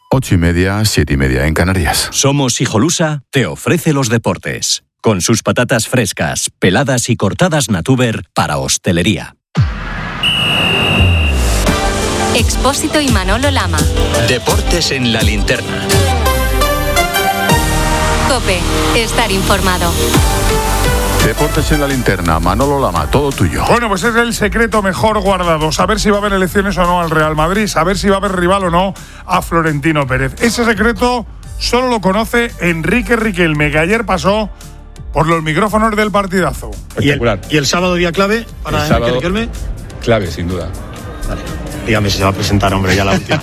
8:30, 7:30 en Canarias. Somos Hijolusa te ofrece los deportes. Con sus patatas frescas, peladas y cortadas Natuber para hostelería. Expósito y Manolo Lama. Deportes en la linterna. COPE. Estar informado. Deportes en la linterna, Manolo Lama, todo tuyo. Bueno, pues es el secreto mejor guardado. Saber si va a haber elecciones o no al Real Madrid. Saber si va a haber rival o no a Florentino Pérez. Ese secreto solo lo conoce Enrique Riquelme, que ayer pasó por los micrófonos del partidazo. Espectacular. ¿Y el sábado día clave para Enrique Riquelme? Clave, sin duda. Vale. Dígame si se va a presentar, hombre, ya la última.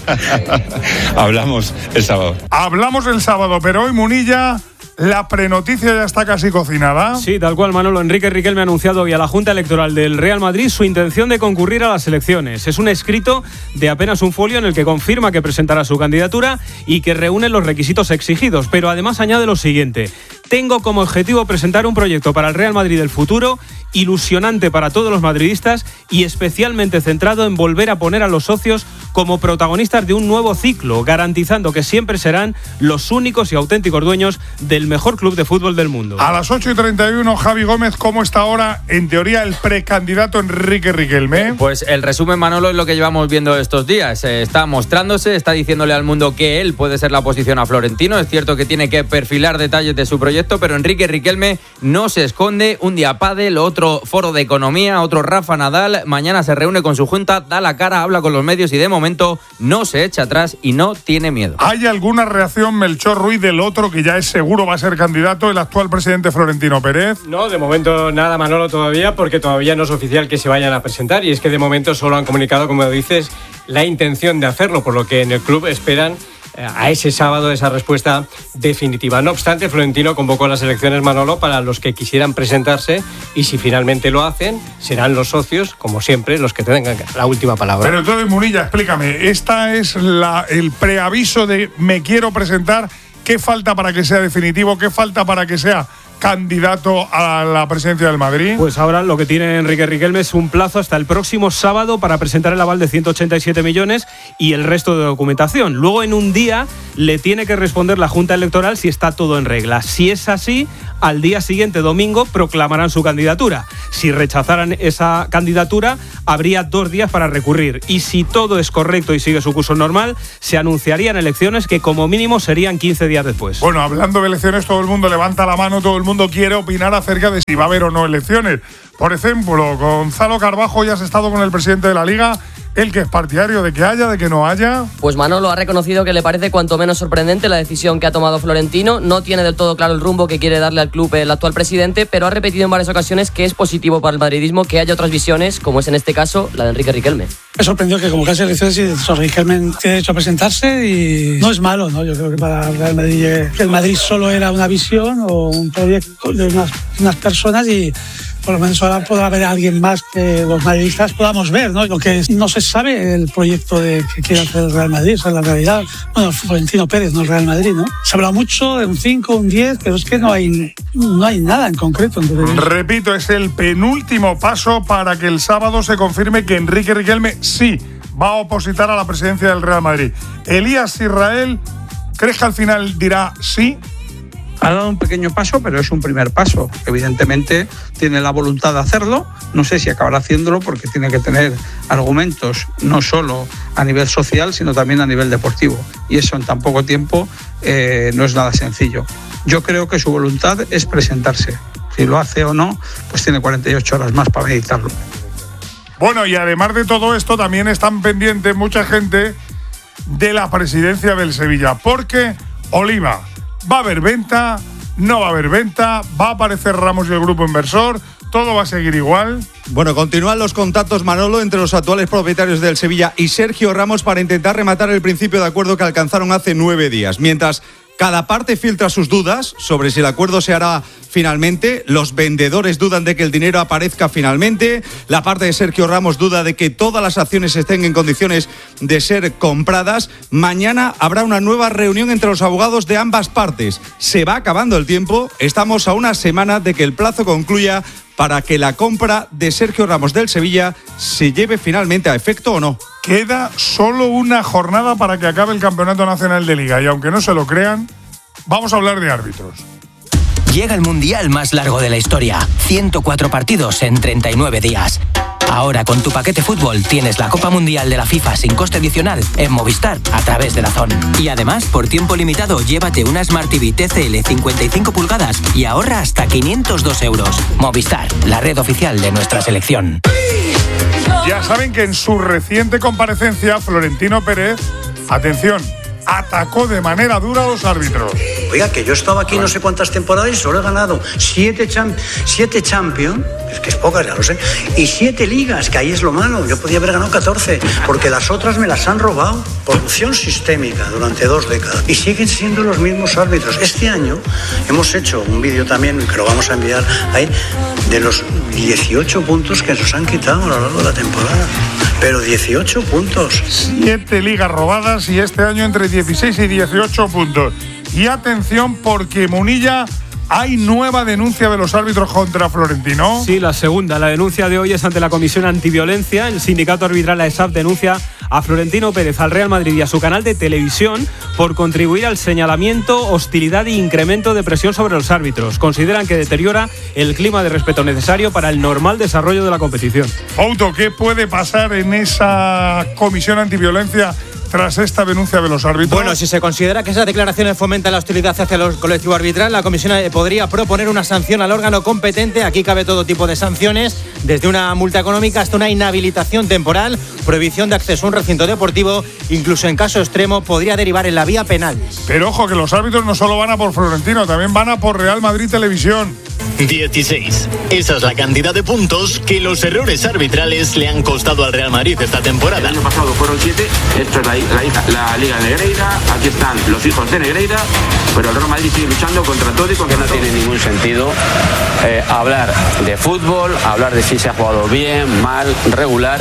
Hablamos el sábado. Hablamos el sábado, pero hoy, Munilla, la prenoticia ya está casi cocinada. Sí, tal cual, Manolo. Enrique Riquelme ha anunciado hoy a la Junta Electoral del Real Madrid su intención de concurrir a las elecciones. Es un escrito de apenas un folio en el que confirma que presentará su candidatura y que reúne los requisitos exigidos, pero además añade lo siguiente: tengo como objetivo presentar un proyecto para el Real Madrid del futuro, ilusionante para todos los madridistas y especialmente centrado en volver a poner a los socios como protagonistas de un nuevo ciclo, garantizando que siempre serán los únicos y auténticos dueños del mejor club de fútbol del mundo. A las 8:31, Javi Gómez, ¿cómo está ahora, en teoría, el precandidato Enrique Riquelme? Pues el resumen, Manolo, es lo que llevamos viendo estos días. Está mostrándose, está diciéndole al mundo que él puede ser la oposición a Florentino. Es cierto que tiene que perfilar detalles de su proyecto, pero Enrique Riquelme no se esconde. Un día pádel, otro foro de economía, otro Rafa Nadal. Mañana se reúne con su junta, da la cara, habla con los medios y de momento no se echa atrás y no tiene miedo. ¿Hay alguna reacción, Melchor Ruiz, del otro que ya es seguro va a ser candidato, el actual presidente Florentino Pérez? No, de momento nada, Manolo, todavía, porque todavía no es oficial que se vayan a presentar, y es que de momento solo han comunicado, como dices, la intención de hacerlo, por lo que en el club esperan a ese sábado esa respuesta definitiva. No obstante, Florentino convocó las elecciones, Manolo, para los que quisieran presentarse, y si finalmente lo hacen, serán los socios, como siempre, los que tengan la última palabra. Pero entonces, Munilla, explícame, esta es el preaviso de me quiero presentar. ¿Qué falta para que sea definitivo? ¿Qué falta para que sea candidato a la presidencia del Madrid? Pues ahora lo que tiene Enrique Riquelme es un plazo hasta el próximo sábado para presentar el aval de 187 millones y el resto de documentación. Luego, en un día, le tiene que responder la Junta Electoral si está todo en regla. Si es así, al día siguiente, domingo, proclamarán su candidatura. Si rechazaran esa candidatura, habría 2 días para recurrir. Y si todo es correcto y sigue su curso normal, se anunciarían elecciones que como mínimo serían 15 días después. Bueno, hablando de elecciones, todo el mundo levanta la mano, todo el mundo quiere opinar acerca de si va a haber o no elecciones. Por ejemplo, Gonzalo Carbajo, ya has estado con el presidente de la Liga, él que es partidario de que haya, de que no haya. Pues Manolo ha reconocido que le parece cuanto menos sorprendente la decisión que ha tomado Florentino. No tiene del todo claro el rumbo que quiere darle al club el actual presidente, pero ha repetido en varias ocasiones que es positivo para el madridismo que haya otras visiones, como es en este caso la de Enrique Riquelme. Me sorprendió que convocase elecciones y Riquelme tiene derecho a presentarse y no es malo, ¿no? Yo creo que para el Real Madrid, que el Madrid solo era una visión o un proyecto de unas personas, y por lo menos ahora podrá haber alguien más que los madridistas podamos ver, ¿no? Lo que no se sabe, el proyecto que quiere hacer el Real Madrid, esa es la realidad. Bueno, Florentino Pérez, no el Real Madrid, ¿no? Se ha hablado mucho de un 5, un 10, pero es que no hay nada en concreto. Entonces, repito, es el penúltimo paso para que el sábado se confirme que Enrique Riquelme sí va a opositar a la presidencia del Real Madrid. Elías Israel, ¿crees que al final dirá sí? Ha dado un pequeño paso, pero es un primer paso. Evidentemente tiene la voluntad de hacerlo. No sé si acabará haciéndolo porque tiene que tener argumentos no solo a nivel social, sino también a nivel deportivo. Y eso en tan poco tiempo no es nada sencillo. Yo creo que su voluntad es presentarse. Si lo hace o no, pues tiene 48 horas más para meditarlo. Bueno, y además de todo esto, también están pendientes mucha gente de la presidencia del Sevilla. Porque, Oliva, ¿va a haber venta? ¿No va a haber venta? ¿Va a aparecer Ramos y el grupo inversor? ¿Todo va a seguir igual? Bueno, continúan los contactos, Manolo, entre los actuales propietarios del Sevilla y Sergio Ramos para intentar rematar el principio de acuerdo que alcanzaron hace 9 días. Mientras cada parte filtra sus dudas sobre si el acuerdo se hará finalmente, los vendedores dudan de que el dinero aparezca finalmente, la parte de Sergio Ramos duda de que todas las acciones estén en condiciones de ser compradas. Mañana habrá una nueva reunión entre los abogados de ambas partes. Se va acabando el tiempo, estamos a una semana de que el plazo concluya para que la compra de Sergio Ramos del Sevilla se lleve finalmente a efecto o no. Queda solo una jornada para que acabe el Campeonato Nacional de Liga y aunque no se lo crean, vamos a hablar de árbitros. Llega el mundial más largo de la historia, 104 partidos en 39 días. Ahora con tu paquete fútbol tienes la Copa Mundial de la FIFA sin coste adicional en Movistar a través de DAZN. Y además, por tiempo limitado, llévate una Smart TV TCL 55 pulgadas y ahorra hasta 502 euros. Movistar, la red oficial de nuestra selección. Ya saben que en su reciente comparecencia, Florentino Pérez, atención, atacó de manera dura a los árbitros. Oiga, que yo he estado aquí no sé cuántas temporadas y solo he ganado 7 Champions, es que es pocas, ya lo sé, y 7 ligas, que ahí es lo malo. Yo podía haber ganado 14, porque las otras me las han robado. Corrupción sistémica durante 2 décadas. Y siguen siendo los mismos árbitros. Este año hemos hecho un vídeo también, que lo vamos a enviar ahí, de los 18 puntos que nos han quitado a lo largo de la temporada. Pero 18 puntos. 7 ligas robadas y este año entre 16 y 18 puntos. Y atención porque Munilla, hay nueva denuncia de los árbitros contra Florentino. Sí, la segunda. La denuncia de hoy es ante la Comisión Antiviolencia. El sindicato arbitral AESAP denuncia a Florentino Pérez, al Real Madrid y a su canal de televisión por contribuir al señalamiento, hostilidad e incremento de presión sobre los árbitros. Consideran que deteriora el clima de respeto necesario para el normal desarrollo de la competición. Fouto, ¿qué puede pasar en esa Comisión Antiviolencia tras esta denuncia de los árbitros? Bueno, si se considera que esas declaraciones fomentan la hostilidad hacia el colectivo arbitral, la comisión podría proponer una sanción al órgano competente. Aquí cabe todo tipo de sanciones, desde una multa económica hasta una inhabilitación temporal, prohibición de acceso a un recinto deportivo, incluso en caso extremo podría derivar en la vía penal. Pero ojo, que los árbitros no solo van a por Florentino, también van a por Real Madrid Televisión. 16. Esa es la cantidad de puntos que los errores arbitrales le han costado al Real Madrid esta temporada. El año pasado fueron 7, esto es la Liga de Negreira, aquí están los hijos de Negreira, pero el Real Madrid sigue luchando contra todo y contra todo. No tiene ningún sentido hablar de fútbol, hablar de si se ha jugado bien, mal, regular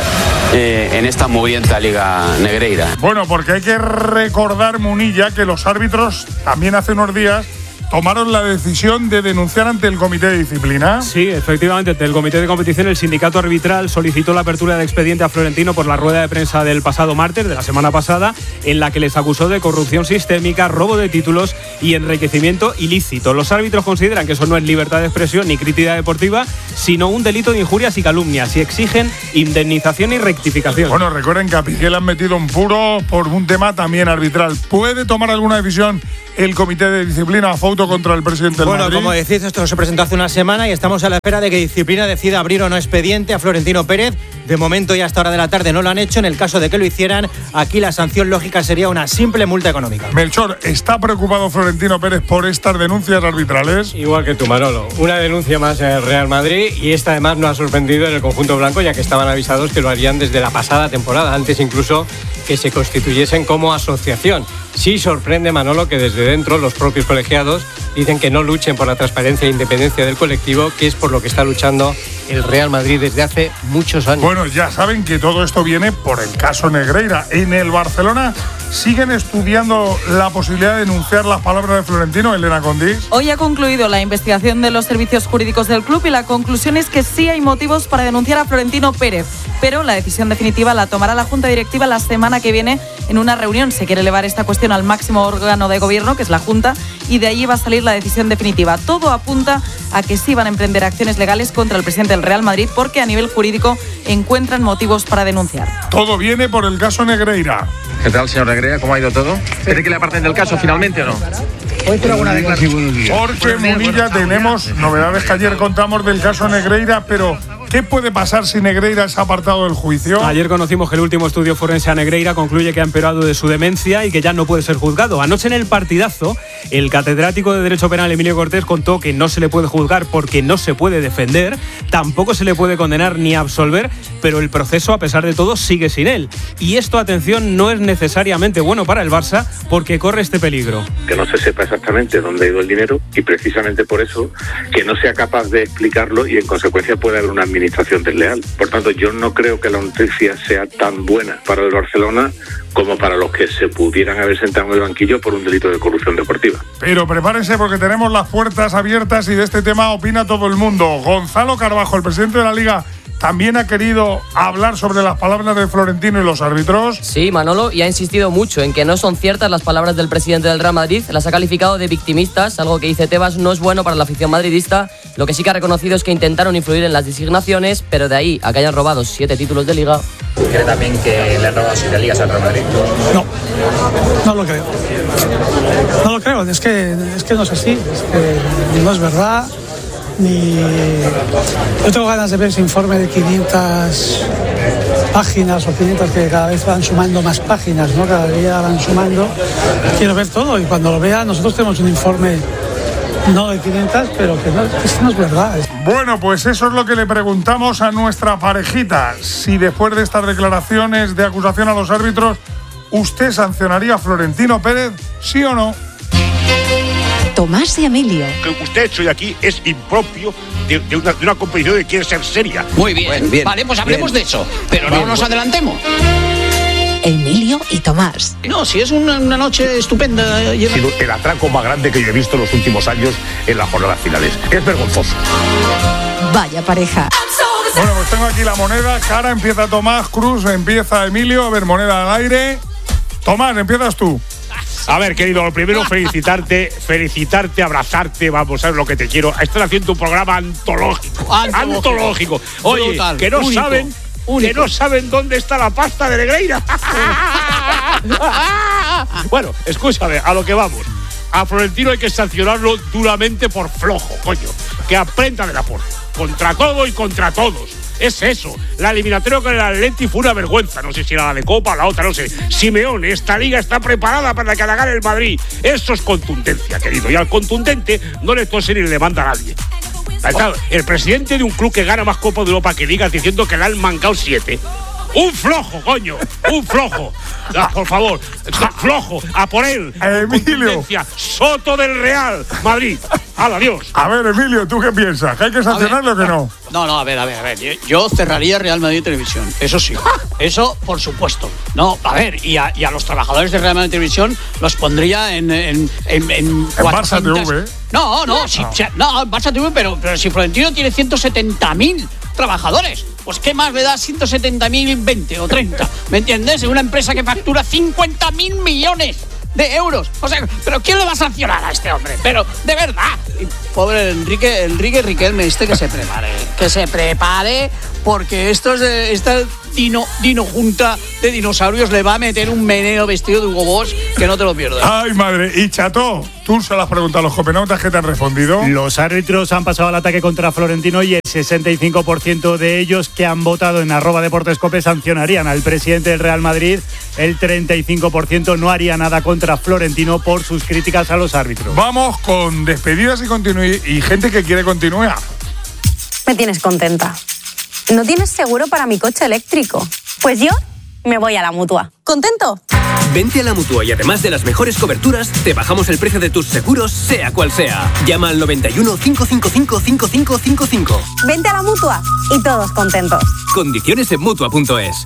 en esta mugrienta Liga Negreira. Bueno, porque hay que recordar, Munilla, que los árbitros también hace unos días tomaron la decisión de denunciar ante el Comité de Disciplina. Sí, efectivamente, ante el Comité de Competición el sindicato arbitral solicitó la apertura de expediente a Florentino por la rueda de prensa del pasado martes, de la semana pasada, en la que les acusó de corrupción sistémica, robo de títulos y enriquecimiento ilícito. Los árbitros consideran que eso no es libertad de expresión ni crítica deportiva, sino un delito de injurias y calumnias, y exigen indemnización y rectificación. Bueno, recuerden que a Piqué le han metido un puro por un tema también arbitral. ¿Puede tomar alguna decisión el Comité de Disciplina a foto contra el presidente del Madrid? Bueno, como decís, esto se presentó hace una semana y estamos a la espera de que Disciplina decida abrir o no expediente a Florentino Pérez. De momento y hasta hora de la tarde no lo han hecho. En el caso de que lo hicieran, aquí la sanción lógica sería una simple multa económica. Melchor, ¿está preocupado Florentino Pérez por estas denuncias arbitrales? Igual que tú, Manolo. Una denuncia más en el Real Madrid y esta además no ha sorprendido en el conjunto blanco, ya que estaban avisados que lo harían desde la pasada temporada, antes incluso que se constituyesen como asociación. Sí sorprende, Manolo, que desde dentro los propios colegiados dicen que no luchen por la transparencia e independencia del colectivo, que es por lo que está luchando el Real Madrid desde hace muchos años. Bueno, ya saben que todo esto viene por el caso Negreira. En el Barcelona siguen estudiando la posibilidad de denunciar las palabras de Florentino, Elena Condis. Hoy ha concluido la investigación de los servicios jurídicos del club y la conclusión es que sí hay motivos para denunciar a Florentino Pérez, pero la decisión definitiva la tomará la Junta Directiva la semana que viene en una reunión. Se quiere elevar esta cuestión al máximo órgano de gobierno, que es la Junta, y de allí va a salir la decisión definitiva. Todo apunta a que sí van a emprender acciones legales contra el presidente del Real Madrid porque a nivel jurídico encuentran motivos para denunciar. Todo viene por el caso Negreira. ¿Qué tal, señor Negreira? ¿Cómo ha ido todo? ¿Cree que le aparten del caso finalmente o no? Porque, Munilla, tenemos novedades que ayer contamos del caso Negreira, pero ¿qué puede pasar si Negreira es apartado del juicio? Ayer conocimos que el último estudio forense a Negreira concluye que ha empeorado de su demencia y que ya no puede ser juzgado. Anoche en el partidazo, el catedrático de Derecho Penal Emilio Cortés contó que no se le puede juzgar porque no se puede defender, tampoco se le puede condenar ni absolver, pero el proceso, a pesar de todo, sigue sin él. Y esto, atención, no es necesariamente bueno para el Barça porque corre este peligro. Que no se sepa exactamente dónde ha ido el dinero y precisamente por eso que no sea capaz de explicarlo y en consecuencia puede haber una administración administración desleal. Por tanto, yo no creo que la noticia sea tan buena para el Barcelona como para los que se pudieran haber sentado en el banquillo por un delito de corrupción deportiva. Pero prepárense porque tenemos las puertas abiertas y de este tema opina todo el mundo. Gonzalo Carbajo, el presidente de la Liga, también ha querido hablar sobre las palabras de Florentino y los árbitros. Sí, Manolo, y ha insistido mucho en que no son ciertas las palabras del presidente del Real Madrid. Las ha calificado de victimistas, algo que dice Tebas no es bueno para la afición madridista. Lo que sí que ha reconocido es que intentaron influir en las designaciones, pero de ahí a que hayan robado 7 títulos de Liga. ¿Cree también que le han robado 7 ligas al Real Madrid? No lo creo. No lo creo, es que no es así, es que no es verdad. Yo tengo ganas de ver ese informe de 500 páginas o 500 que cada vez van sumando más páginas, ¿no? Cada día van sumando. Quiero ver todo y cuando lo vea, nosotros tenemos un informe no de 500, pero que no es verdad. Bueno, pues eso es lo que le preguntamos a nuestra parejita. Si después de estas declaraciones de acusación a los árbitros, ¿usted sancionaría a Florentino Pérez, sí o no? Tomás y Emilio. Lo que usted ha hecho hoy aquí es impropio de una competición que quiere ser seria. Muy bien. Vale, pues hablemos de eso, pero no nos adelantemos. Emilio y Tomás. No, si es una noche estupenda. Ha sido el atraco más grande que yo he visto en los últimos años en las jornadas finales. Es vergonzoso. Vaya pareja. Bueno, pues tengo aquí la moneda. Cara, empieza Tomás, Cruz, empieza Emilio. A ver, moneda al aire. Tomás, empiezas tú. A ver, querido, lo primero felicitarte, abrazarte, vamos, sabes lo que te quiero. Estás haciendo un programa antológico. Oye, brutal, que no saben dónde está la pasta de Negreira. Bueno, escúchame, a lo que vamos. A Florentino hay que sancionarlo duramente por flojo, coño. Que aprenda de la porra. Contra todo y contra todos. Es eso. La eliminatoria con el Atleti fue una vergüenza. No sé si era la de Copa o la otra, no sé. Simeone, esta liga está preparada para que la gane el Madrid. Eso es contundencia, querido. Y al contundente no le tose ni le manda a nadie. El presidente de un club que gana más Copa de Europa que Liga diciendo que le han mancado 7. ¡Un flojo, coño! ¡Un flojo! Por favor, flojo, a por él. Emilio. Soto del Real Madrid. Adiós. A ver, Emilio, ¿tú qué piensas? ¿Que hay que sancionarlo o que no? No, a ver. Yo cerraría Real Madrid Televisión. Eso sí. Eso, por supuesto. No, a ver, y a los trabajadores de Real Madrid Televisión los pondría en Barça TV. No, en Barça TV, pero si Florentino tiene 170.000 trabajadores, pues qué más le da 170.000, 20 o 30, ¿me entiendes? En una empresa que factura 50.000 millones de euros. O sea, ¿pero quién le va a sancionar a este hombre? Pero, de verdad. Y pobre Enrique Riquelme, que se prepare, porque esta Dino Junta de dinosaurios le va a meter un meneo vestido de Hugo Boss que no te lo pierdas. Ay, madre. Y Chato, tú se lo has preguntado a los copenautas, ¿qué te han respondido? Los árbitros han pasado al ataque contra Florentino y el 65% de ellos que han votado en @DeportesCope sancionarían al presidente del Real Madrid. El 35% no haría nada contra Florentino por sus críticas a los árbitros. Vamos con despedidas y gente que quiere continuar. Me tienes contenta. ¿No tienes seguro para mi coche eléctrico? Pues yo me voy a la Mutua. ¿Contento? Vente a la Mutua y además de las mejores coberturas, te bajamos el precio de tus seguros, sea cual sea. Llama al 91 555 5555. Vente a la Mutua y todos contentos. Condiciones en Mutua.es.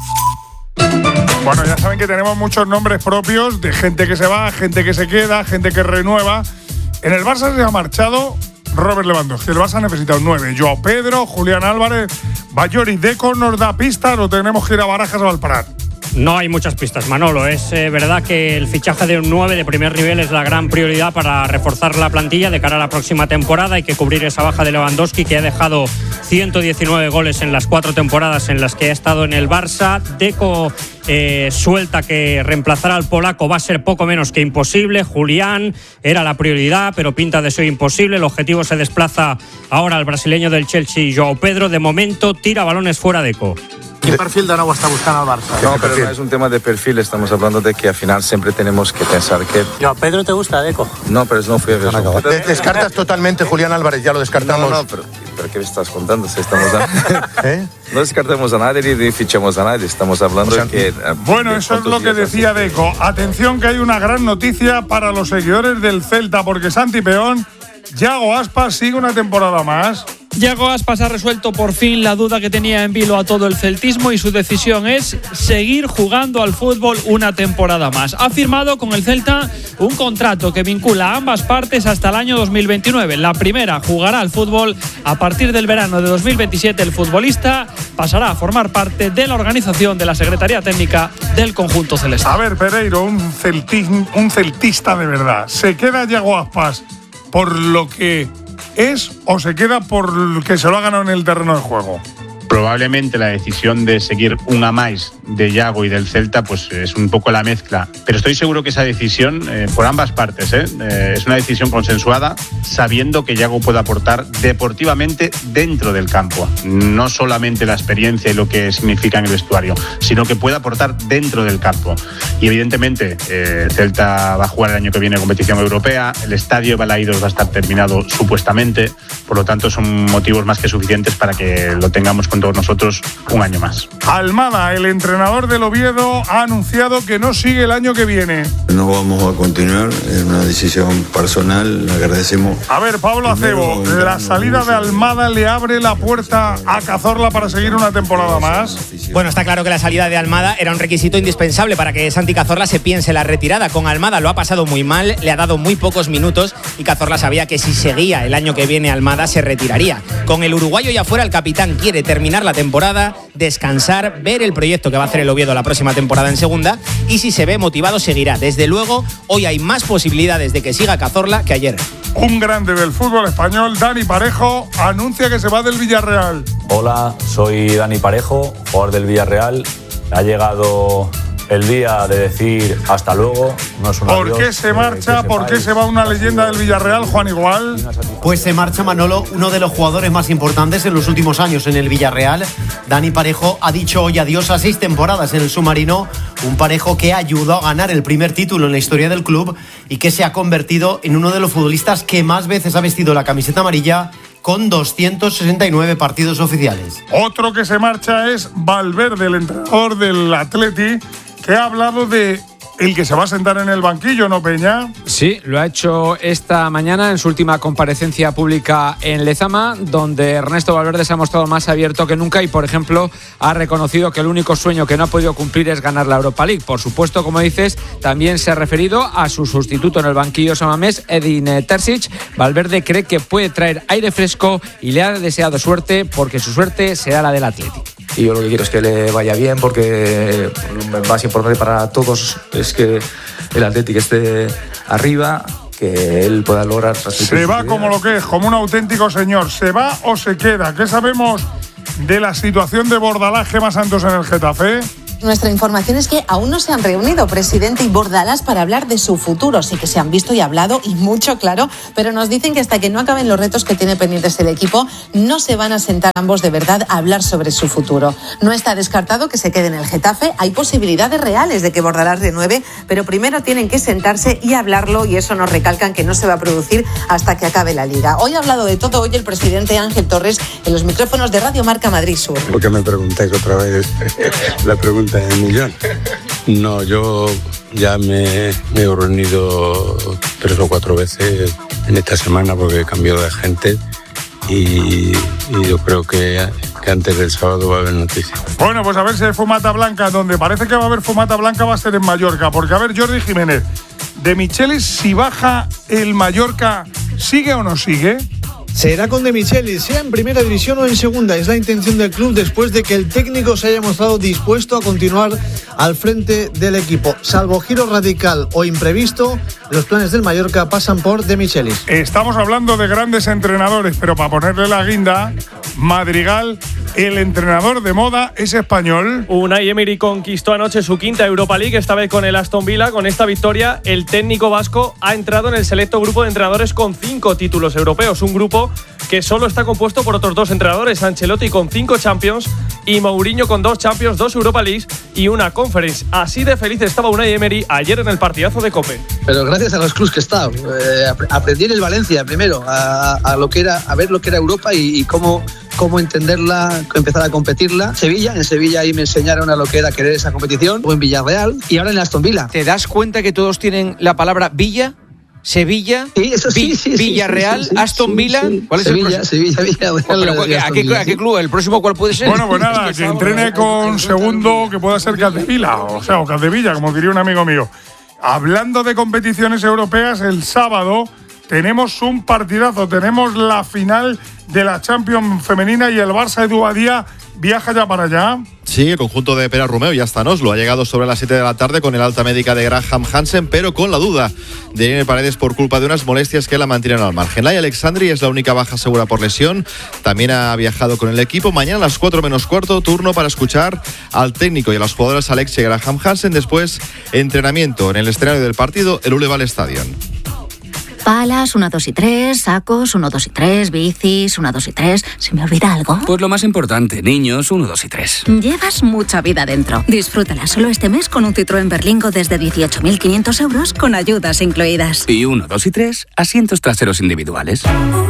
Bueno, ya saben que tenemos muchos nombres propios de gente que se va, gente que se queda, gente que renueva. En el Barça se ha marchado Robert Lewandowski. El Barça necesita un 9. Joao Pedro, Julián Álvarez, Bayori, Deco. ¿Nos da pistas o tenemos que ir a Barajas o Valprat? No hay muchas pistas, Manolo. Es verdad que el fichaje de un 9 de primer nivel es la gran prioridad para reforzar la plantilla de cara a la próxima temporada. Hay que cubrir esa baja de Lewandowski, que ha dejado 119 goles en las 4 temporadas en las que ha estado en el Barça. Deco suelta que reemplazar al polaco va a ser poco menos que imposible. Julián era la prioridad, pero pinta de ser imposible. El objetivo se desplaza ahora al brasileño del Chelsea, Joao Pedro. De momento tira balones fuera Deco. ¿Qué perfil de nuevo está buscando al Barça? No, pero no es un tema de perfil, estamos hablando de que al final siempre tenemos que pensar que... ¿A Pedro te gusta, Deco? No, pero no fue eso. ¿Descartas totalmente Julián Álvarez? Ya lo descartamos. No, pero ¿qué me estás contando? Si estamos No descartamos a nadie ni fichamos a nadie, estamos hablando de que... Bueno, eso es lo que decía Deco. Atención que hay una gran noticia para los seguidores del Celta, porque Santi Peón, Yago Aspas sigue una temporada más. Yago Aspas ha resuelto por fin la duda que tenía en vilo a todo el celtismo y su decisión es seguir jugando al fútbol una temporada más. Ha firmado con el Celta un contrato que vincula a ambas partes hasta el año 2029. La primera jugará al fútbol a partir del verano de 2027. El futbolista pasará a formar parte de la organización de la Secretaría Técnica del conjunto celeste. A ver, Pereiro, un celtista de verdad. ¿Se queda Yago Aspas por lo que es o se queda por que se lo ha ganado en el terreno de juego? Probablemente la decisión de seguir una más de Yago y del Celta pues es un poco la mezcla, pero estoy seguro que esa decisión por ambas partes es una decisión consensuada, sabiendo que Yago puede aportar deportivamente dentro del campo, no solamente la experiencia y lo que significa en el vestuario, sino que puede aportar dentro del campo. Y evidentemente Celta va a jugar el año que viene competición europea, el estadio Balaidos va a estar terminado supuestamente, por lo tanto son motivos más que suficientes para que lo tengamos con todos nosotros un año más. Almada, el entrenador del Oviedo, ha anunciado que no sigue el año que viene. No vamos a continuar, es una decisión personal, le agradecemos. A ver, Pablo Acebo, ¿la salida de Almada le abre la puerta a Cazorla para seguir una temporada más? Bueno, está claro que la salida de Almada era un requisito indispensable para que Santi Cazorla se piense la retirada. Con Almada lo ha pasado muy mal, le ha dado muy pocos minutos y Cazorla sabía que si seguía el año que viene Almada se retiraría. Con el uruguayo ya fuera, el capitán quiere terminar la temporada, descansar, ver el proyecto que va a hacer el Oviedo la próxima temporada en segunda y si se ve motivado seguirá. Desde luego, hoy hay más posibilidades de que siga Cazorla que ayer. Un grande del fútbol español, Dani Parejo, anuncia que se va del Villarreal. Hola, soy Dani Parejo, jugador del Villarreal. Ha llegado el día de decir hasta luego. No es un ¿Por adiós, qué se marcha? ¿Por qué se va una leyenda del Villarreal, Juan Igual? Pues se marcha, Manolo, uno de los jugadores más importantes en los últimos años en el Villarreal. Dani Parejo ha dicho hoy adiós a 6 temporadas en el submarino. Un Parejo que ayudó a ganar el primer título en la historia del club y que se ha convertido en uno de los futbolistas que más veces ha vestido la camiseta amarilla, con 269 partidos oficiales. Otro que se marcha es Valverde, el entrenador del Atleti, que ha hablado de el que se va a sentar en el banquillo, ¿no, Peña? Sí, lo ha hecho esta mañana en su última comparecencia pública en Lezama, donde Ernesto Valverde se ha mostrado más abierto que nunca y, por ejemplo, ha reconocido que el único sueño que no ha podido cumplir es ganar la Europa League. Por supuesto, como dices, también se ha referido a su sustituto en el banquillo samamés, Edin Terzic. Valverde cree que puede traer aire fresco y le ha deseado suerte, porque su suerte será la del Atleti. Y yo lo que quiero es que le vaya bien, porque lo más importante para todos es que el Atlético esté arriba, que él pueda lograr transmitir. Se va como lo que es, como un auténtico señor. ¿Se va o se queda? ¿Qué sabemos de la situación de Bordalás, Gemma Santos en el Getafe? Nuestra información es que aún no se han reunido presidente y Bordalás para hablar de su futuro. Sí que se han visto y hablado, y mucho, claro, pero nos dicen que hasta que no acaben los retos que tiene pendientes el equipo, no se van a sentar ambos de verdad a hablar sobre su futuro. No está descartado que se quede en el Getafe. Hay posibilidades reales de que Bordalás renueve, pero primero tienen que sentarse y hablarlo, y eso nos recalcan que no se va a producir hasta que acabe la Liga. Hoy ha hablado de todo hoy el presidente Ángel Torres en los micrófonos de Radio Marca Madrid Sur. ¿Por qué me preguntáis otra vez la pregunta del millón? No, yo ya me he reunido 3 o 4 veces en esta semana porque he cambiado de gente y yo creo que antes del sábado va a haber noticias. Bueno, pues a ver si hay fumata blanca. Donde parece que va a haber fumata blanca va a ser en Mallorca, porque a ver, Jordi Jiménez, de Michelis, si baja el Mallorca, ¿sigue o no sigue? Será con De Michelis, sea en primera división o en segunda. Es la intención del club después de que el técnico se haya mostrado dispuesto a continuar al frente del equipo. Salvo giro radical o imprevisto, los planes del Mallorca pasan por De Michelis. Estamos hablando de grandes entrenadores, pero para ponerle la guinda, Madrigal, el entrenador de moda, es español. Unai Emery conquistó anoche su 5ª Europa League, esta vez con el Aston Villa. Con esta victoria, el técnico vasco ha entrado en el selecto grupo de entrenadores con 5 títulos europeos. Un grupo que solo está compuesto por otros 2 entrenadores, Ancelotti con 5 Champions y Mourinho con 2 Champions, 2 Europa Leagues y una Conference. Así de feliz estaba Unai Emery ayer en el partidazo de COPE. Pero gracias a los clubes que he estado, aprendí en el Valencia primero a ver lo que era Europa y cómo entenderla, empezar a competirla. En Sevilla ahí me enseñaron a lo que era querer esa competición, o en Villarreal y ahora en Aston Villa. ¿Te das cuenta que todos tienen la palabra Villa? Sevilla, Villarreal, Aston Villa. ¿Cuál es el próximo? Sevilla. ¿A qué club? ¿El próximo cuál puede ser? Bueno, pues nada, que entrene con segundo, que pueda ser Capdevila, o Capdevilla, como diría un amigo mío. Hablando de competiciones europeas, el sábado tenemos un partidazo, tenemos la final de la Champions femenina y el Barça Edu Badía viaja ya para allá. Sí, el conjunto de Pera Romeo ya está en Oslo. Ha llegado sobre las 7 de la tarde con el alta médica de Graham Hansen, pero con la duda de Irene Paredes por culpa de unas molestias que la mantienen al margen. Laia Alexandri es la única baja segura por lesión. También ha viajado con el equipo. Mañana a las 4 menos cuarto, turno para escuchar al técnico y a las jugadoras Alexia y Graham Hansen. Después, entrenamiento en el escenario del partido, el Uleval Stadion. Palas, 1, 2 y 3, sacos, 1, 2 y 3, bicis, 1, 2 y 3. ¿Se me olvida algo? Pues lo más importante, niños, 1, 2 y 3. Llevas mucha vida dentro. Disfrútala solo este mes con un Citroën Berlingo desde 18.500 euros con ayudas incluidas. Y 1, 2 y 3, asientos traseros individuales.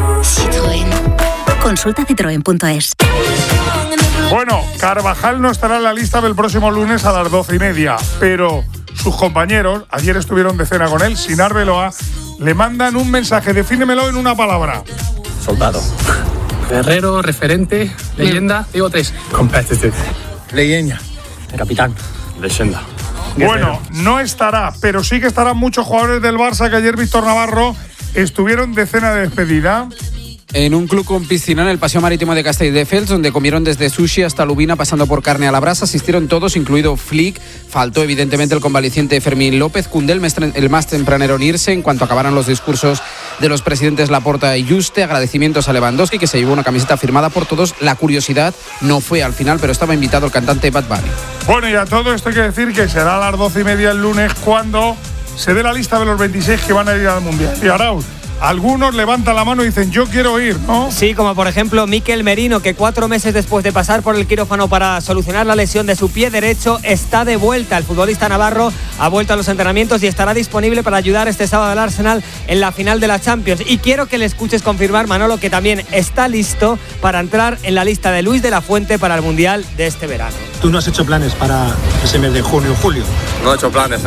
Citroën. Consulta citroen.es. Bueno, Carvajal no estará en la lista del próximo lunes a las 12:30, pero sus compañeros, ayer estuvieron de cena con él, Sinar Beloa, le mandan un mensaje, defínemelo en una palabra. Soldado. Guerrero, referente, leyenda, digo 3. Competitive. Leyenda. Capitán. Leyenda. Bueno, no estará, pero sí que estarán muchos jugadores del Barça que ayer Víctor Navarro estuvieron de cena de despedida. En un club con piscina en el Paseo Marítimo de Castelldefels, donde comieron desde sushi hasta lubina, pasando por carne a la brasa, asistieron todos, incluido Flick. Faltó evidentemente el convaleciente Fermín López. Koundé, el más tempranero en irse. En cuanto acabaran los discursos de los presidentes Laporta y Juste, agradecimientos a Lewandowski, que se llevó una camiseta firmada por todos. La curiosidad no fue al final, pero estaba invitado el cantante Bad Bunny. Bueno, y a todo esto hay que decir que será a las 12:30 el lunes cuando se dé la lista de los 26 que van a ir al Mundial. Y Arauz, algunos levantan la mano y dicen, yo quiero ir, ¿no? Sí, como por ejemplo Mikel Merino, que 4 meses después de pasar por el quirófano para solucionar la lesión de su pie derecho, está de vuelta. El futbolista navarro ha vuelto a los entrenamientos y estará disponible para ayudar este sábado al Arsenal en la final de la Champions. Y quiero que le escuches confirmar, Manolo, que también está listo para entrar en la lista de Luis de la Fuente para el Mundial de este verano. ¿Tú no has hecho planes para ese mes de junio o julio? No he hecho planes.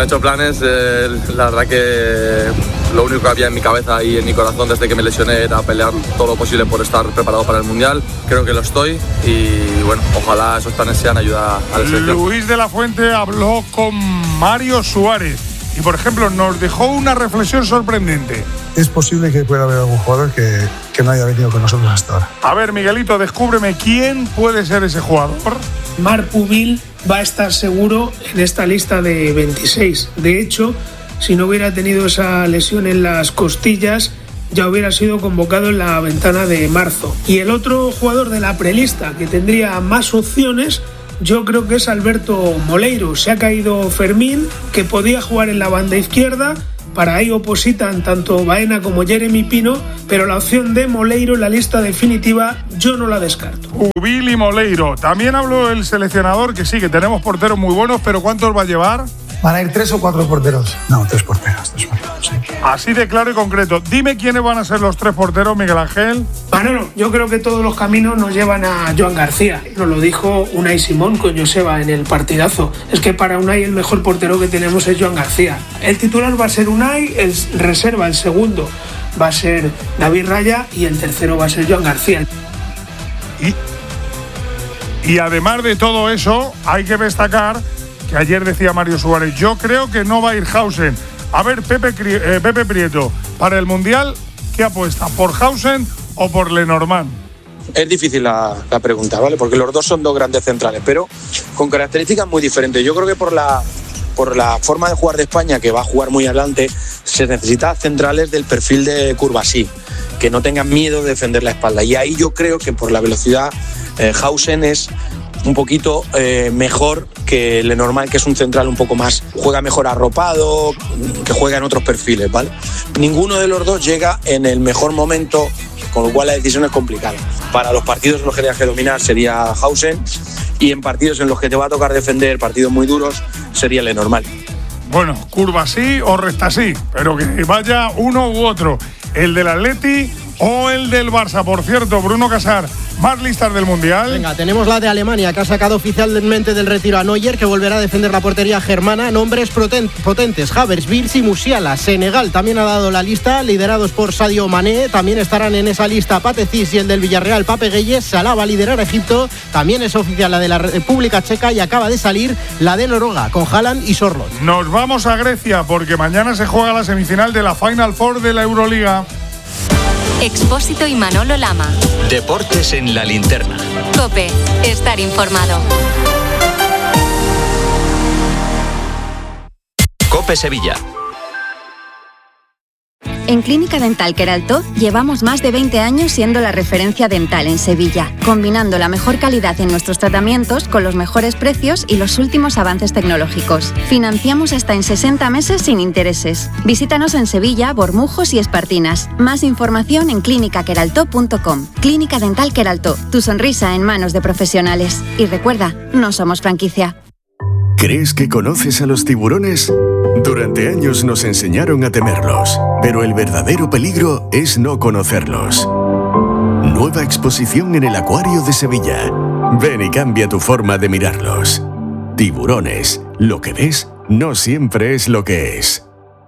La verdad que lo único que había en mi cabeza y en mi corazón desde que me lesioné era pelear todo lo posible por estar preparado para el Mundial. Creo que lo estoy y bueno, ojalá esos planes sean ayuda a la selección. Luis de la Fuente habló con Mario Suárez y, por ejemplo, nos dejó una reflexión sorprendente. Es posible que pueda haber algún jugador que no haya venido con nosotros hasta ahora. A ver, Miguelito, descúbreme quién puede ser ese jugador. Marc Pubil va a estar seguro en esta lista de 26. De hecho, si no hubiera tenido esa lesión en las costillas, ya hubiera sido convocado en la ventana de marzo. Y el otro jugador de la prelista que tendría más opciones, yo creo que es Alberto Moleiro. Se ha caído Fermín, que podía jugar en la banda izquierda. Para ahí opositan tanto Baena como Jeremy Pino, pero la opción de Moleiro en la lista definitiva yo no la descarto. Pubil y Moleiro. También habló el seleccionador, que sí, que tenemos porteros muy buenos, pero ¿cuántos va a llevar? ¿Van a ir 3 o 4 porteros? No, 3 porteros, sí. Así de claro y concreto. Dime quiénes van a ser los 3 porteros, Miguel Ángel. Manolo, yo creo que todos los caminos nos llevan a Joan García. Nos lo dijo Unai Simón con Joseba en el partidazo. Es que para Unai el mejor portero que tenemos es Joan García. El titular va a ser Unai, el reserva, el segundo va a ser David Raya y el tercero va a ser Joan García. Y además de todo eso, hay que destacar que ayer decía Mario Suárez, yo creo que no va a ir Hausen. A ver, Pepe Prieto, para el Mundial, ¿qué apuesta? ¿Por Hausen o por Lenormand? Es difícil la pregunta, ¿vale? Porque los dos son dos grandes centrales, pero con características muy diferentes. Yo creo que por la forma de jugar de España, que va a jugar muy adelante, se necesita centrales del perfil de Curvasí, que no tengan miedo de defender la espalda. Y ahí yo creo que por la velocidad, Hausen es un poquito mejor que Lenormand, que es un central un poco más, juega mejor arropado, que juega en otros perfiles, ¿vale? Ninguno de los dos llega en el mejor momento, con lo cual la decisión es complicada. Para los partidos en los que tienes que dominar sería Hausen, y en partidos en los que te va a tocar defender, partidos muy duros, sería Lenormand. Bueno, Curvasí o Restasí, pero que vaya uno u otro. El del Atleti o el del Barça. Por cierto, Bruno Casar, más listas del Mundial. Venga, tenemos la de Alemania, que ha sacado oficialmente del retiro a Neuer, que volverá a defender la portería germana. Nombres potentes: Havertz, Wirtz y Musiala. Senegal también ha dado la lista, liderados por Sadio Mané. También estarán en esa lista Pape Ciss y el del Villarreal, Pape Gueye. Salah va a liderar a Egipto. También es oficial la de la República Checa y acaba de salir la de Noruega, con Haaland y Sorloth. Nos vamos a Grecia, porque mañana se juega la semifinal de la Final Four de la Euroliga. Expósito y Manolo Lama. Deportes en la linterna. COPE. Estar informado. COPE Sevilla. En Clínica Dental Queraltó llevamos más de 20 años siendo la referencia dental en Sevilla, combinando la mejor calidad en nuestros tratamientos con los mejores precios y los últimos avances tecnológicos. Financiamos hasta en 60 meses sin intereses. Visítanos en Sevilla, Bormujos y Espartinas. Más información en clinicaqueraltó.com. Clínica Dental Queraltó, tu sonrisa en manos de profesionales. Y recuerda, no somos franquicia. ¿Crees que conoces a los tiburones? Durante años nos enseñaron a temerlos, pero el verdadero peligro es no conocerlos. Nueva exposición en el Acuario de Sevilla. Ven y cambia tu forma de mirarlos. Tiburones, lo que ves no siempre es lo que es.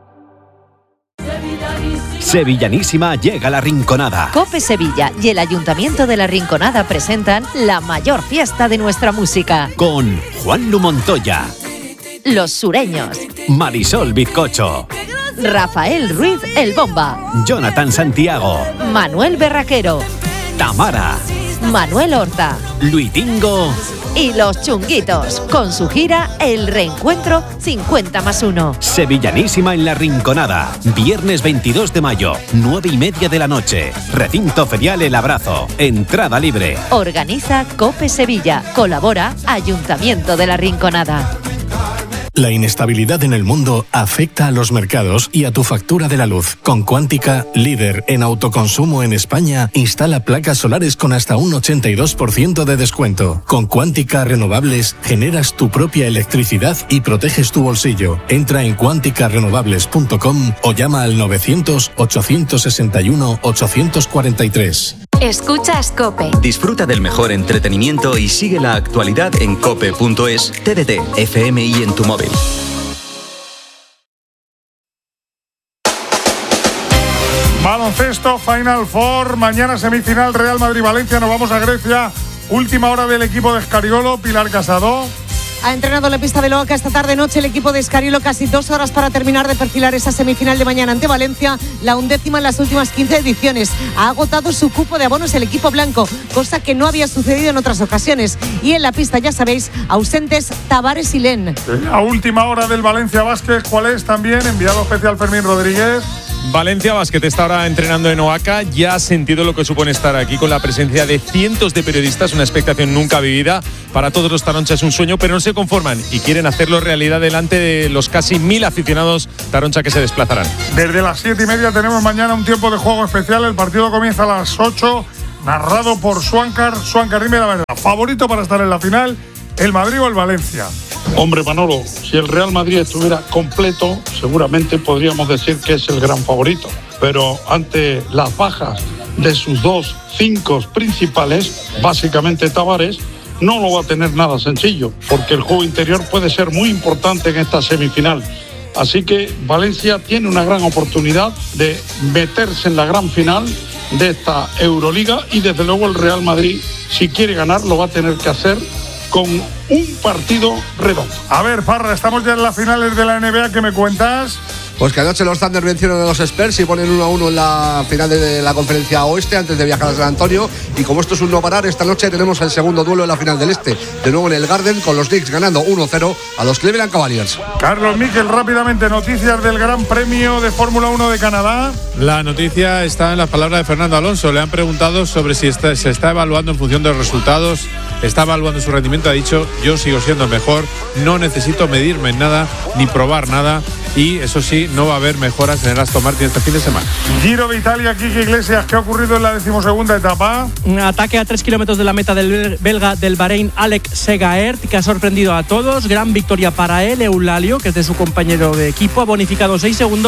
Sevillanísima llega La Rinconada. COPE Sevilla y el Ayuntamiento de La Rinconada presentan la mayor fiesta de nuestra música. Con Juanlu Montoya, Los Sureños, Marisol Bizcocho, Rafael Ruiz El Bomba, Jonathan Santiago, Manuel Berraquero, Tamara, Manuel Horta, Luitingo y Los Chunguitos, con su gira El Reencuentro 50+1. Sevillanísima en La Rinconada. Viernes 22 de mayo, 9:30 de la noche. Recinto ferial El Abrazo. Entrada libre. Organiza COPE Sevilla. Colabora Ayuntamiento de La Rinconada. La inestabilidad en el mundo afecta a los mercados y a tu factura de la luz. Con Quántica, líder en autoconsumo en España, instala placas solares con hasta un 82% de descuento. Con Quántica Renovables generas tu propia electricidad y proteges tu bolsillo. Entra en quanticarenovables.com o llama al 900-861-843. Escuchas COPE. Disfruta del mejor entretenimiento y sigue la actualidad en cope.es, TDT, FM y en tu móvil. Baloncesto, Final Four, mañana semifinal Real Madrid-Valencia, nos vamos a Grecia. Última hora del equipo de Escariolo, Pilar Casado. Ha entrenado en la pista de Loaca esta tarde-noche el equipo de Escariolo, casi 2 horas para terminar de perfilar esa semifinal de mañana ante Valencia, la 11ª en las últimas 15 ediciones. Ha agotado su cupo de abonos el equipo blanco, cosa que no había sucedido en otras ocasiones. Y en la pista, ya sabéis, ausentes Tavares y Len. La última hora del Valencia Basket, ¿cuál es? También enviado especial Fermín Rodríguez. Valencia Basket está ahora entrenando en Oaca, ya ha sentido lo que supone estar aquí con la presencia de cientos de periodistas, una expectación nunca vivida. Para todos los taronchas es un sueño, pero no se conforman y quieren hacerlo realidad delante de los casi 1000 aficionados taroncha que se desplazarán. Desde las 7:30 tenemos mañana un tiempo de juego especial, el partido comienza a las 8, narrado por Suáncar. Suáncar, dime la verdad, ¿favorito para estar en la final, el Madrid o el Valencia? Hombre, Manolo, si el Real Madrid estuviera completo, seguramente podríamos decir que es el gran favorito. Pero ante las bajas de sus 2 5 principales, básicamente Tavares, no lo va a tener nada sencillo, porque el juego interior puede ser muy importante en esta semifinal. Así que Valencia tiene una gran oportunidad de meterse en la gran final de esta Euroliga y desde luego el Real Madrid, si quiere ganar, lo va a tener que hacer con un partido redondo. A ver, Parra, estamos ya en las finales de la NBA, ¿qué me cuentas? Pues que anoche los Thunder vencieron a los Spurs y ponen 1-1 en la final de la conferencia oeste antes de viajar a San Antonio. Y como esto es un no parar, esta noche tenemos el segundo duelo en la final del este. De nuevo en el Garden, con los Knicks ganando 1-0 a los Cleveland Cavaliers. Carlos Miquel, rápidamente, noticias del Gran Premio de Fórmula 1 de Canadá. La noticia está en las palabras de Fernando Alonso. Le han preguntado sobre si se está evaluando en función de los resultados, está evaluando su rendimiento. Ha dicho, yo sigo siendo el mejor, no necesito medirme en nada ni probar nada. Y eso sí, no va a haber mejoras en el Aston Martin este fin de semana. Giro de Italia, Quique Iglesias, ¿qué ha ocurrido en la 12ª etapa? Un ataque a 3 kilómetros de la meta del belga del Bahrein, Alex Segaert, que ha sorprendido a todos. Gran victoria para él. Eulalio, que es de su compañero de equipo, ha bonificado 6 segundos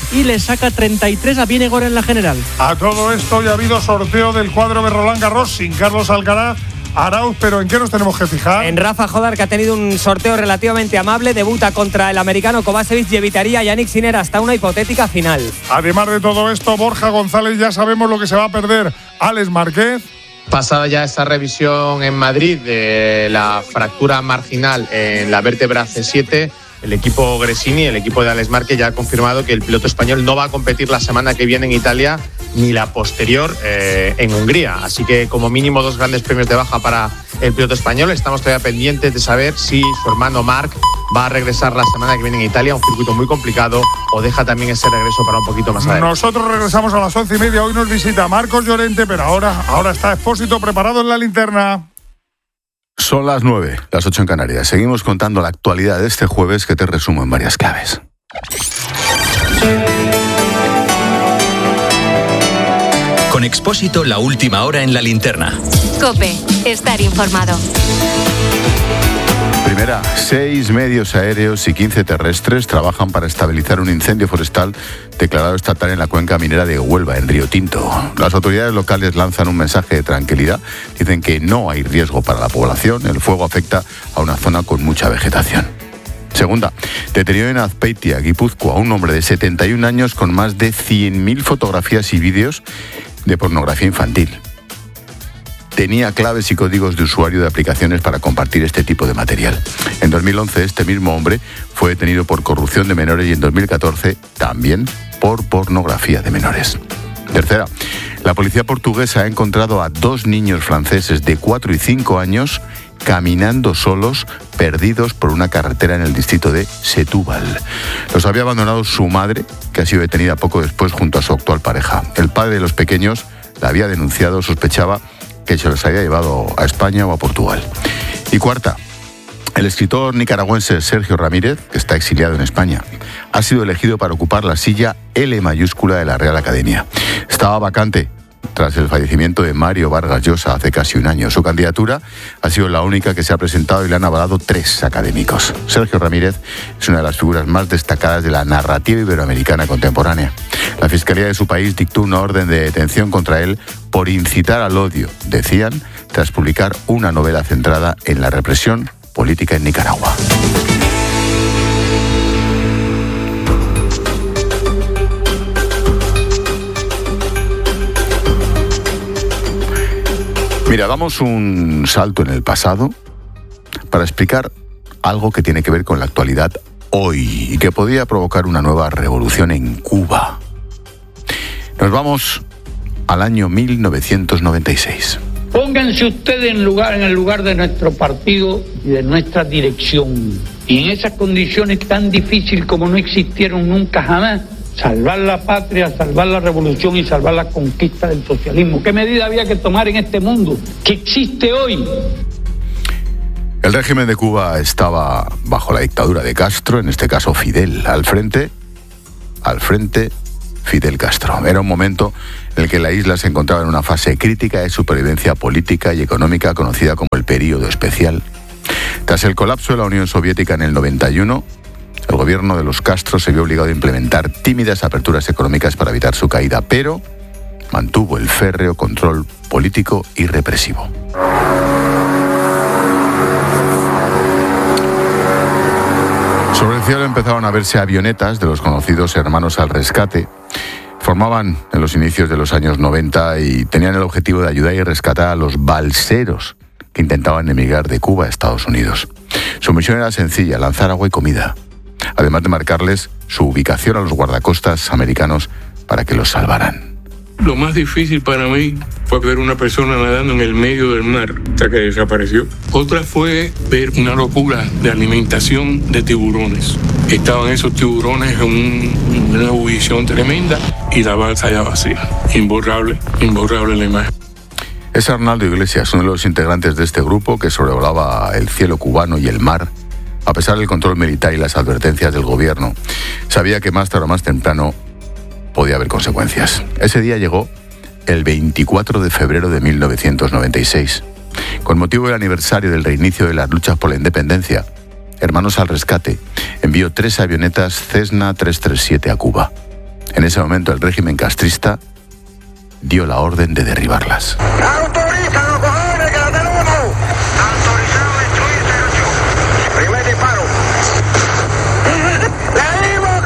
y le saca 33 a Bienegor en la general. A todo esto ya ha habido sorteo del cuadro de Roland Garros sin Carlos Alcaraz. Arauz, pero ¿en qué nos tenemos que fijar? En Rafa Jodar, que ha tenido un sorteo relativamente amable, debuta contra el americano Kovacevic y evitaría a Yannick Sinner hasta una hipotética final. Además de todo esto, Borja González, ya sabemos lo que se va a perder. Alex Márquez. Pasada ya esa revisión en Madrid de la fractura marginal en la vértebra C7, el equipo Gresini, el equipo de Alex Márquez, ya ha confirmado que el piloto español no va a competir la semana que viene en Italia ni la posterior en Hungría. Así que como mínimo 2 grandes premios de baja para el piloto español. Estamos todavía pendientes de saber si su hermano Marc va a regresar la semana que viene en Italia, un circuito muy complicado, o deja también ese regreso para un poquito más adelante. Nosotros regresamos a las 11:30. Hoy nos visita Marcos Llorente, pero ahora está Expósito preparado en la linterna. Son las 9, las 8 en Canarias. Seguimos contando la actualidad de este jueves, que te resumo en varias claves. Con Expósito, la última hora en la linterna. COPE, estar informado. Primera, 6 medios aéreos y 15 terrestres trabajan para estabilizar un incendio forestal declarado estatal en la cuenca minera de Huelva, en Río Tinto. Las autoridades locales lanzan un mensaje de tranquilidad. Dicen que no hay riesgo para la población. El fuego afecta a una zona con mucha vegetación. Segunda, detenido en Azpeitia, Guipúzcoa, un hombre de 71 años con más de 100.000 fotografías y vídeos de pornografía infantil. Tenía claves y códigos de usuario de aplicaciones para compartir este tipo de material. En 2011 este mismo hombre fue detenido por corrupción de menores y en 2014 también por pornografía de menores. Tercera, la policía portuguesa ha encontrado a 2 niños franceses de 4 y 5 años caminando solos, perdidos por una carretera en el distrito de Setúbal. Los había abandonado su madre, que ha sido detenida poco después junto a su actual pareja. El padre de los pequeños la había denunciado, sospechaba que se los había llevado a España o a Portugal. Y cuarta, el escritor nicaragüense Sergio Ramírez, que está exiliado en España, ha sido elegido para ocupar la silla L mayúscula de la Real Academia. Estaba vacante tras el fallecimiento de Mario Vargas Llosa hace casi un año. Su candidatura ha sido la única que se ha presentado y le han avalado 3 académicos. Sergio Ramírez es una de las figuras más destacadas de la narrativa iberoamericana contemporánea. La Fiscalía de su país dictó una orden de detención contra él por incitar al odio, decían, tras publicar una novela centrada en la represión política en Nicaragua. Mira, damos un salto en el pasado para explicar algo que tiene que ver con la actualidad hoy y que podría provocar una nueva revolución en Cuba. Nos vamos al año 1996. Pónganse ustedes en el lugar de nuestro partido y de nuestra dirección. Y en esas condiciones tan difíciles como no existieron nunca jamás, salvar la patria, salvar la revolución y salvar la conquista del socialismo. ¿Qué medida había que tomar en este mundo que existe hoy? El régimen de Cuba estaba bajo la dictadura de Castro, en este caso Fidel. Al frente, Fidel Castro. Era un momento en el que la isla se encontraba en una fase crítica de supervivencia política y económica conocida como el Período Especial. Tras el colapso de la Unión Soviética en el 91, el gobierno de los Castro se vio obligado a implementar tímidas aperturas económicas para evitar su caída, pero mantuvo el férreo control político y represivo. Sobre el cielo empezaron a verse avionetas de los conocidos Hermanos al Rescate. Formaban en los inicios de los años 90 y tenían el objetivo de ayudar y rescatar a los balseros que intentaban emigrar de Cuba a Estados Unidos. Su misión era sencilla: lanzar agua y comida, además de marcarles su ubicación a los guardacostas americanos para que los salvaran. Lo más difícil para mí fue ver una persona nadando en el medio del mar hasta que desapareció. Otra fue ver una locura de alimentación de tiburones. Estaban esos tiburones en una ebullición tremenda y la balsa ya vacía. Imborrable la imagen. Es Arnaldo Iglesias, uno de los integrantes de este grupo que sobrevolaba el cielo cubano y el mar. A pesar del control militar y las advertencias del gobierno, sabía que más tarde o más temprano podía haber consecuencias. Ese día llegó el 24 de febrero de 1996. Con motivo del aniversario del reinicio de las luchas por la independencia, Hermanos al Rescate envió 3 avionetas Cessna 337 a Cuba. En ese momento el régimen castrista dio la orden de derribarlas. ¡Autorizan los cojones que la tenemos! Autorizado a destruirse, primer disparo. ¡Le dimos,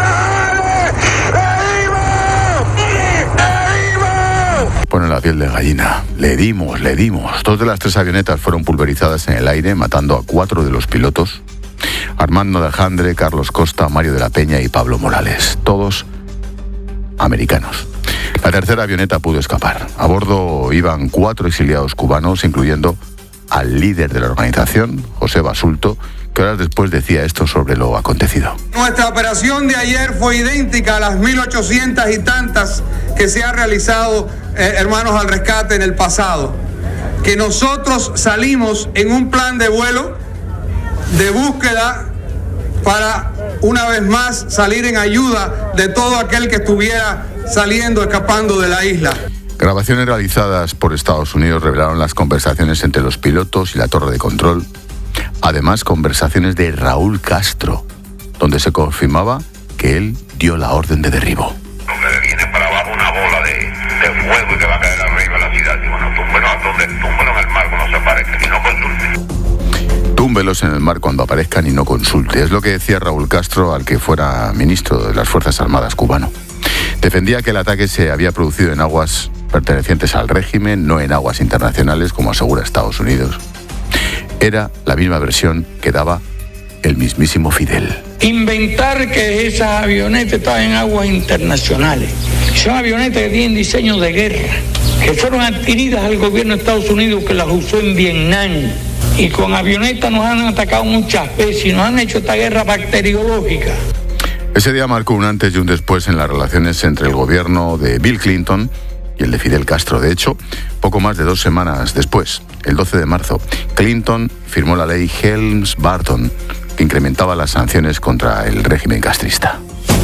cojones! Pone la piel de gallina. Le dimos. 2 de las 3 avionetas fueron pulverizadas en el aire, matando a 4 de los pilotos. Armando de Alejandre, Carlos Costa, Mario de la Peña y Pablo Morales. Todos americanos. La tercera avioneta pudo escapar. A bordo iban 4 exiliados cubanos, incluyendo al líder de la organización, José Basulto, que horas después decía esto sobre lo acontecido. Nuestra operación de ayer fue idéntica a las 1800 y tantas que se ha realizado, hermanos al rescate, en el pasado. Que nosotros salimos en un plan de vuelo, de búsqueda, para una vez más salir en ayuda de todo aquel que estuviera saliendo, escapando de la isla. Grabaciones realizadas por Estados Unidos revelaron las conversaciones entre los pilotos y la torre de control. Además, conversaciones de Raúl Castro, donde se confirmaba que él dio la orden de derribo. Donde viene para abajo una bola de fuego y que va a caer arriba en la ciudad. Y bueno, túmbelos en el mar cuando se aparezcan y no consulte. Túmbelos en el mar cuando aparezcan y no consulte. Es lo que decía Raúl Castro al que fuera ministro de las Fuerzas Armadas cubano. Defendía que el ataque se había producido en aguas pertenecientes al régimen, no en aguas internacionales, como asegura Estados Unidos. Era la misma versión que daba el mismísimo Fidel. Inventar que esas avionetas estaban en aguas internacionales. Son avionetas que tienen diseño de guerra, que fueron adquiridas al gobierno de Estados Unidos, que las usó en Vietnam. Y con avionetas nos han atacado muchas veces y nos han hecho esta guerra bacteriológica. Ese día marcó un antes y un después en las relaciones entre el gobierno de Bill Clinton y el de Fidel Castro. De hecho, poco más de 2 semanas después, el 12 de marzo, Clinton firmó la ley Helms-Burton, que incrementaba las sanciones contra el régimen castrista.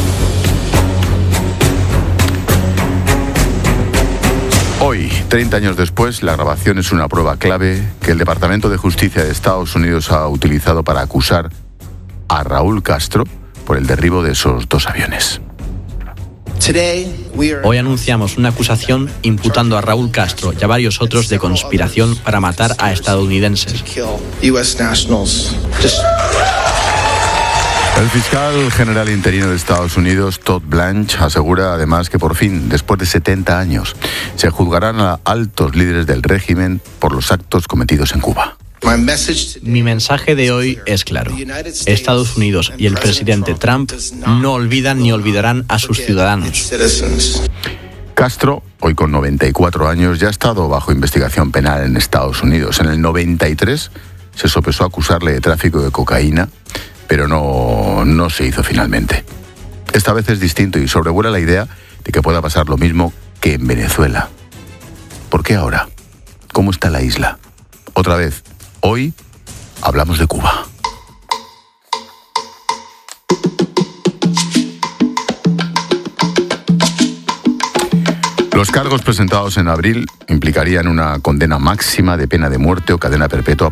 Hoy, 30 años después, la grabación es una prueba clave que el Departamento de Justicia de Estados Unidos ha utilizado para acusar a Raúl Castro por el derribo de esos 2 aviones. Hoy anunciamos una acusación imputando a Raúl Castro y a varios otros de conspiración para matar a estadounidenses. El fiscal general interino de Estados Unidos, Todd Blanche, asegura además que por fin, después de 70 años, se juzgarán a altos líderes del régimen por los actos cometidos en Cuba. Mi mensaje de hoy es claro. Estados Unidos y el presidente Trump no olvidan ni olvidarán a sus ciudadanos. Castro, hoy con 94 años, ya ha estado bajo investigación penal en Estados Unidos. En el 93 se sopesó acusarle de tráfico de cocaína, pero no se hizo finalmente. Esta vez es distinto y sobrevuela la idea de que pueda pasar lo mismo que en Venezuela. ¿Por qué ahora? ¿Cómo está la isla? Otra vez, hoy hablamos de Cuba. Los cargos presentados en abril implicarían una condena máxima de pena de muerte o cadena perpetua